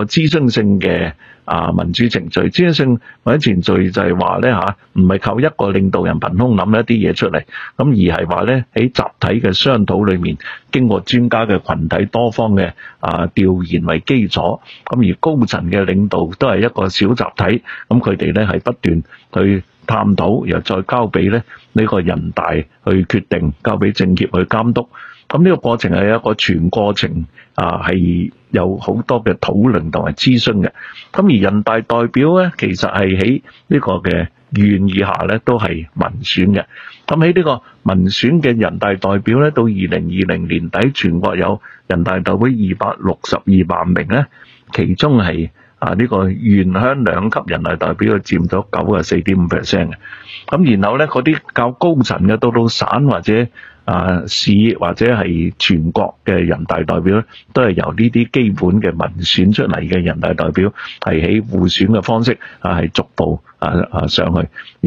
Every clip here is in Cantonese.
個諮詢性嘅民主程序。諮詢性民主程序就係話咧唔係靠一個領導人憑空諗一啲嘢出嚟，咁而係話咧喺集體嘅商討裏面，經過專家嘅群體多方嘅調研為基礎，咁而高層嘅領導都係一個小集體，咁佢哋咧係不斷去探討，又再交俾咧呢個人大去決定，交俾政協去監督。咁呢個過程係一個全過程係有好多嘅討論同埋諮詢嘅。咁而人大代表咧，其實係喺呢個嘅縣以下咧都係民選嘅。咁喺呢個民選嘅人大代表咧，到2020年底全國有人大代表262萬名咧，其中係呢個縣鄉兩級人大代表佔咗94.5% 嘅。咁然後咧嗰啲較高層嘅到省或者市或者係全國嘅人大代表咧，都係由呢啲基本嘅民選出嚟嘅人大代表係喺互選嘅方式係逐步上去，而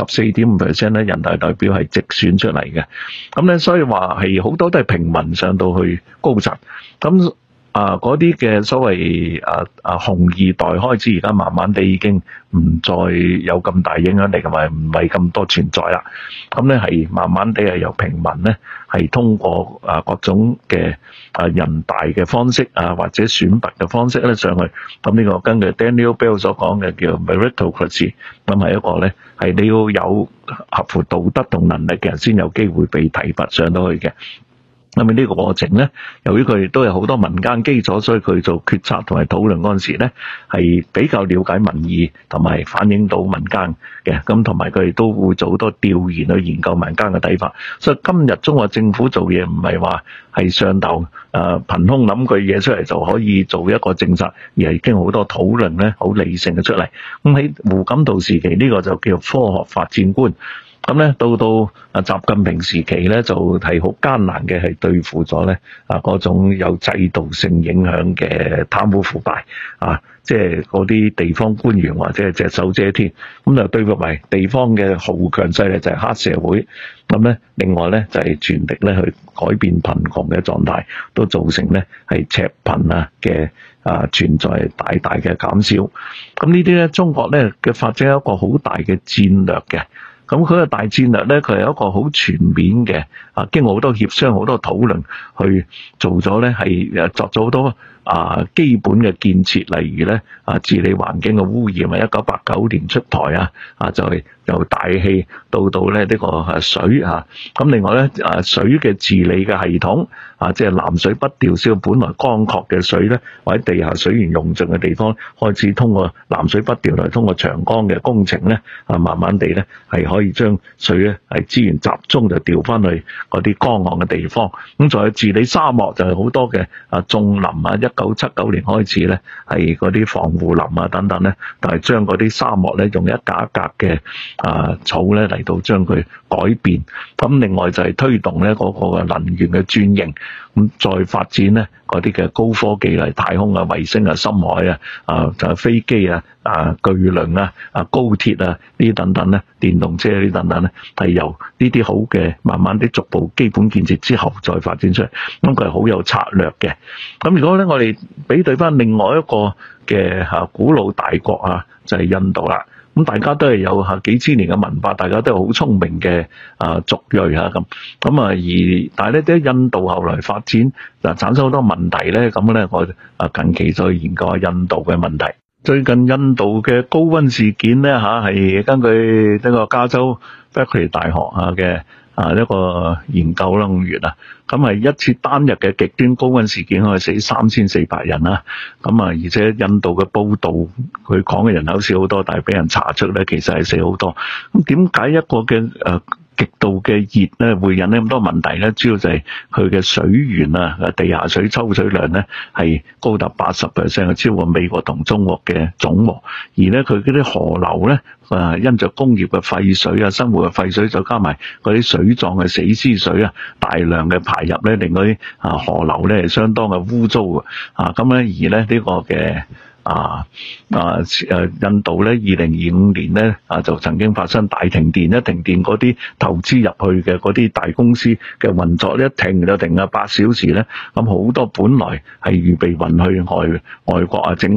94.5% 咧人大代表係直選出嚟嘅。咁咧所以話係好多都係平民上到去高層。咁嗰啲嘅所謂紅二代開始，而家慢慢地已經唔再有咁大影響力，同埋唔係咁多存在啦。咁咧係慢慢地係由平民咧係通過各種嘅人大嘅方式或者選拔嘅方式咧上去。咁呢個根據 Daniel Bell 所講嘅叫 meritocracy， 咁係一個咧係你要有合乎道德同能力嘅人先有機會被提拔上到去嘅。咁呢個過程咧，由於佢哋都有好多民間基礎，所以佢做決策同埋討論嗰陣時咧，係比較了解民意同埋反映到民間嘅。咁同埋佢哋都會做好多調研去研究民間嘅睇法。所以今日中國政府做嘢唔係話係上頭憑空諗句嘢出嚟就可以做一個政策，而係經好多討論咧，好理性嘅出嚟。咁喺胡錦濤時期呢個就叫科學發展觀。咁咧到習近平時期咧，就係好艱難嘅，係對付咗咧嗰種有制度性影響嘅貪污腐敗即係嗰啲地方官員或者係隻手遮天，咁就對付埋地方嘅豪強勢力就係黑社會。咁咧另外咧就係全力咧去改變貧窮嘅狀態，都造成咧係赤貧嘅存在大大嘅減少。咁呢啲咧中國咧嘅發展有一個好大嘅戰略嘅。咁佢嘅大戰略咧，佢係一個好全面嘅，經過好多協商、好多討論去做咗咧，係作咗好多基本嘅建設，例如咧治理環境嘅污染1989年出台就係由大氣到咧呢個水咁另外咧水嘅治理嘅系統即係南水北調，使到本來乾涸嘅水咧，或者地下水源用盡嘅地方，開始通過南水北調嚟通過長江嘅工程咧，慢慢地咧係可以將水咧係資源集中就調翻去嗰啲乾旱嘅地方。咁再治理沙漠就係好多嘅種林1979年開始咧係嗰啲防護林等等咧，但係將嗰啲沙漠咧用一格一格嘅草咧嚟到將佢改變。咁另外就係推動咧嗰個能源嘅轉型，咁再發展咧嗰啲嘅高科技嚟太空衛星深海就係飛機巨輪高鐵呢啲等等咧，電動車呢啲等等咧，係由呢啲好嘅慢慢啲逐步基本建設之後再發展出嚟。咁佢係好有策略嘅。咁如果咧我哋比對翻另外一個嘅古老大國就係印度啦。咁大家都係有幾千年嘅文化，大家都係好聰明嘅族裔咁。但係咧啲印度後來發展就產生好多問題咧。咁咧我近期再研究下印度嘅問題。最近印度嘅高溫事件咧係根據呢個加州 Berkeley 大學嘅一個研究啦，5月咁係一次單日嘅極端高溫事件可以死3400人啦。咁而且印度嘅報道佢講嘅人口少好多，但係俾人查出咧其實係死好多。咁點解一個嘅極度嘅熱咧會引起咁多問題咧？主要就係佢嘅水源地下水抽取量咧係高達 80%， 超過美國同中國嘅總和。而咧佢嗰啲河流咧因着工業嘅廢水生活嘅廢水，再加埋嗰啲水葬嘅死屍水大量嘅排入咧，令嗰啲河流咧係相當嘅污糟咁咧而咧呢個嘅印度咧2025年咧就曾經發生大停電，一停電嗰啲投資入去嘅嗰啲大公司嘅運作一停就停8小時咧，咁好多本來係預備運去外國整